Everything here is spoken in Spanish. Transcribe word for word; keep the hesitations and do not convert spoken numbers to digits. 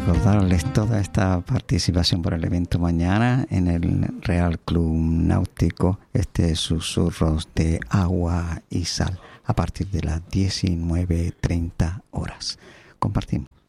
Recordarles toda esta participación por el evento mañana en el Real Club Náutico, este Susurros de Agua y Sal, a partir de las diecinueve treinta horas. Compartimos.